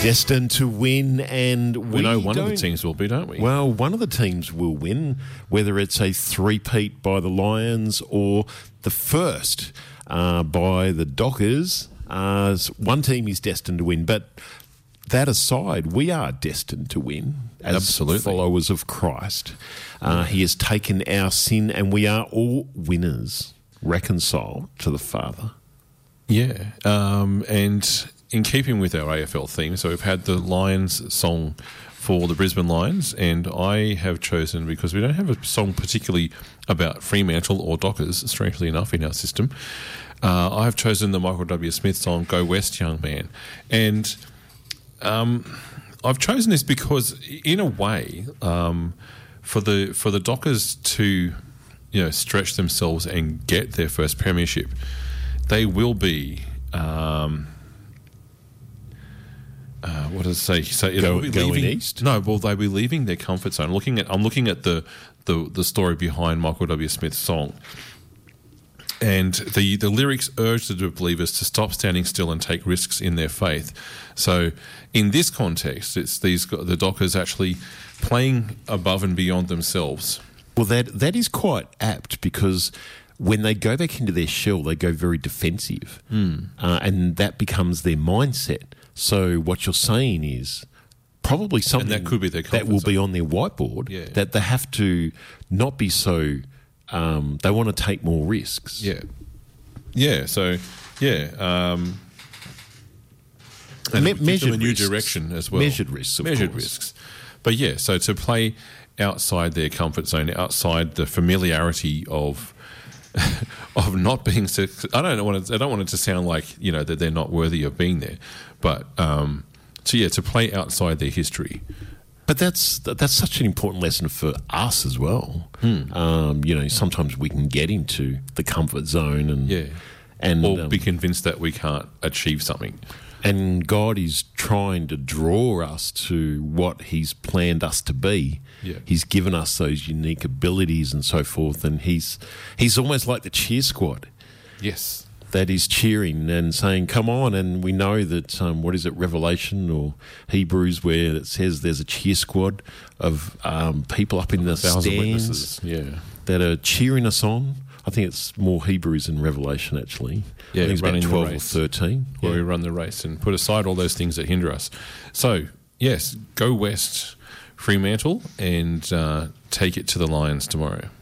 Destined to win, and we know one of the teams will be, don't we? Well, one of the teams will win, whether it's a three-peat by the Lions or the first by the Dockers. One team is destined to win, but that aside, we are destined to win as Absolutely. Followers of Christ. He has taken our sin, and we are all winners, reconciled to the Father. Yeah, and in keeping with our AFL theme, so we've had the Lions song for the Brisbane Lions, and I have chosen, because we don't have a song particularly about Fremantle or Dockers, strangely enough, in our system, I have chosen the Michael W. Smith song, Go West, Young Man. And I've chosen this because, in a way, for the Dockers to stretch themselves and get their first premiership, they will be... what does it say? So going east? No, well, they'll be leaving their comfort zone. I'm looking at the story behind Michael W. Smith's song, and the lyrics urge the believers to stop standing still and take risks in their faith. So, in this context, it's the Dockers actually playing above and beyond themselves. Well, that is quite apt, because when they go back into their shell, they go very defensive, and that becomes their mindset. So what you're saying is probably something and that could be their that will be on their whiteboard, that they have to not be so they want to take more risks. And measured a new direction as well. Measured risks, of course. But so to play outside their comfort zone, outside the familiarity of not being. I don't want it to sound like that they're not worthy of being there, but to play outside their history. But that's such an important lesson for us as well. Sometimes we can get into the comfort zone and be convinced that we can't achieve something. And God is trying to draw us to what He's planned us to be. Yeah. He's given us those unique abilities and so forth, and He's almost like the cheer squad. Yes. That is cheering and saying, come on. And we know that, Revelation or Hebrews, where it says there's a cheer squad of people up in the stands that are cheering us on. I think it's more Hebrews than Revelation, actually. Yeah, I think it's about 12 or 13. Where we run the race and put aside all those things that hinder us. So, yes, go west, Fremantle, and take it to the Lions tomorrow.